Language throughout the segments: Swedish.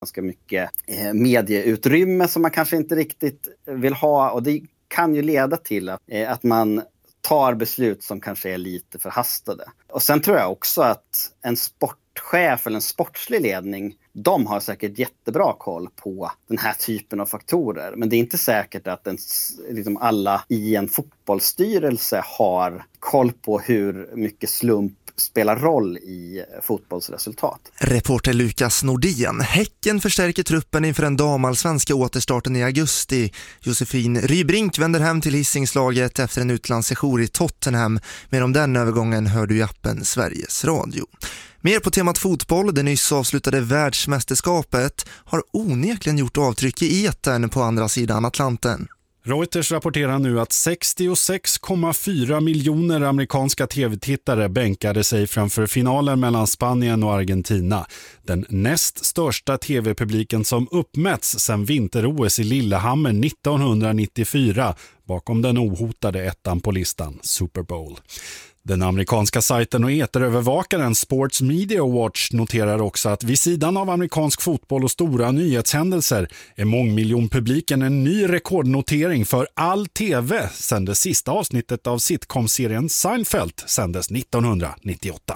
ganska mycket medieutrymme som man kanske inte riktigt vill ha, och det kan ju leda till att man tar beslut som kanske är lite förhastade. Och sen tror jag också att en sportchef eller en sportslig ledning, de har säkert jättebra koll på den här typen av faktorer. Men det är inte säkert att liksom alla i en fotbollsstyrelse har koll på hur mycket slump spelar roll i fotbollsresultat. Reporter Lukas Nordén. Häcken förstärker truppen inför den damallsvenska återstarten i augusti. Josefin Rybrink vänder hem till Hisingslaget efter en utlandssejour i Tottenham. Mer om den övergången hör du i appen Sveriges Radio. Mer på temat fotboll, det nyss avslutade världsmästerskapet har onekligen gjort avtryck i etern på andra sidan Atlanten. Reuters rapporterar nu att 66,4 miljoner amerikanska tv-tittare bänkade sig framför finalen mellan Spanien och Argentina. Den näst största tv-publiken som uppmätts sedan vinter-OS i Lillehammer 1994, bakom den ohotade ettan på listan, Super Bowl. Den amerikanska sajten och eterövervakaren Sports Media Watch noterar också att vid sidan av amerikansk fotboll och stora nyhetshändelser är mångmiljonpubliken en ny rekordnotering för all tv sedan det sista avsnittet av sitcom-serien Seinfeld sändes 1998.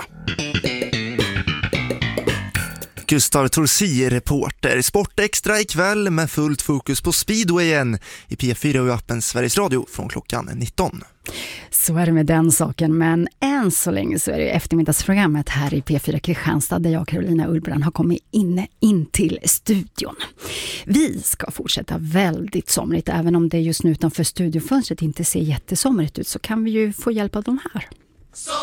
Gustav Torsi, reporter. Sportextra ikväll med fullt fokus på speedwayen i P4 och appen Sveriges Radio från klockan 19. Så är det med den saken, men än så länge så är det eftermiddagsprogrammet här i P4 Kristianstad där jag, Carolina Ullbrand, har kommit in till studion. Vi ska fortsätta väldigt somrigt, även om det just nu utanför studiofönstret inte ser jättesomrigt ut, så kan vi ju få hjälp av de här.